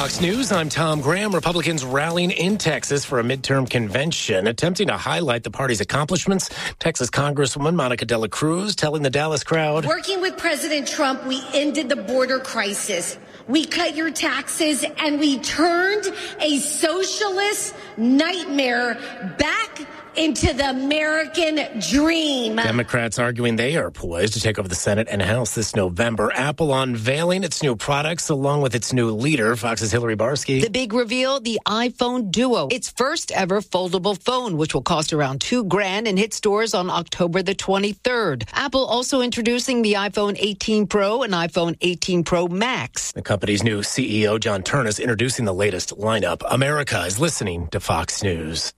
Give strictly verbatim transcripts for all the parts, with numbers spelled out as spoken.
Fox News, I'm Tom Graham. Republicans rallying in Texas for a midterm convention, attempting to highlight the party's accomplishments. Texas Congresswoman Monica De La Cruz telling the Dallas crowd, working with President Trump, we ended the border crisis. We cut your taxes and we turned a socialist nightmare back into the American dream. Democrats arguing they are poised to take over the Senate and House this November. Apple unveiling its new products along with its new leader. Fox's Hillary Barsky. The big reveal, the iPhone Duo. Its first ever foldable phone, which will cost around two grand and hit stores on October the twenty-third. Apple also introducing the iPhone eighteen Pro and iPhone eighteen Pro Max. The company's new C E O, John Ternus, introducing the latest lineup. America is listening to Fox News.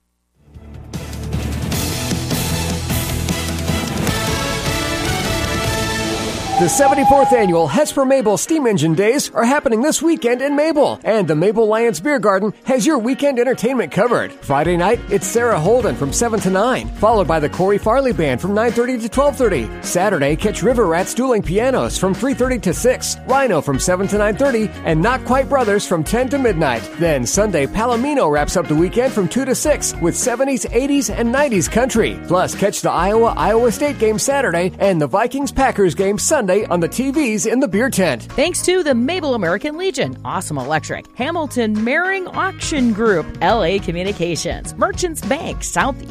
The seventy-fourth annual Hesper Mabel Steam Engine Days are happening this weekend in Mabel, and the Mabel Lions Beer Garden has your weekend entertainment covered. Friday night, it's Sarah Holden from seven to nine, followed by the Corey Farley Band from nine thirty to twelve thirty. Saturday, catch River Rats Dueling Pianos from three thirty to six, Rhino from seven to nine thirty, and Not Quite Brothers from ten to midnight. Then Sunday, Palomino wraps up the weekend from two to six with seventies, eighties, and nineties country. Plus, catch the Iowa-Iowa State game Saturday and the Vikings-Packers game Sunday on the T Vs in the beer tent. Thanks to the Mabel American Legion, Awesome Electric, Hamilton Mehring Auction Group, L A Communications, Merchants Bank, South